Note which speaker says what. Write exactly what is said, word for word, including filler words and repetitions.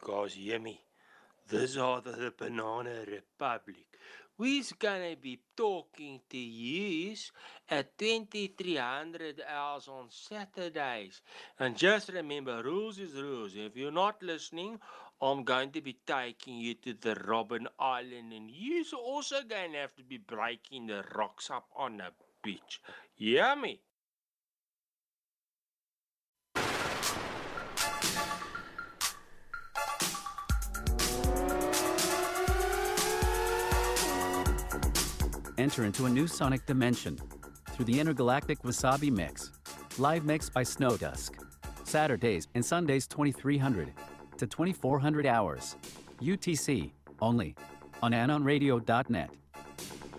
Speaker 1: guys hear me? This are the, the Banana Republic. We's gonna be talking to you at twenty-three hundred hours on Saturdays. And just remember, rules is rules. If you're not listening, I'm going to be taking you to the Robben Island, and you're also going to have to be breaking the rocks up on the beach. Yummy!
Speaker 2: Enter into a new sonic dimension through the intergalactic Wasabi Mix. Live mix by Snow Dusk. Saturdays and Sundays twenty-three hundred to twenty-four hundred hours. U T C only on anon radio dot net.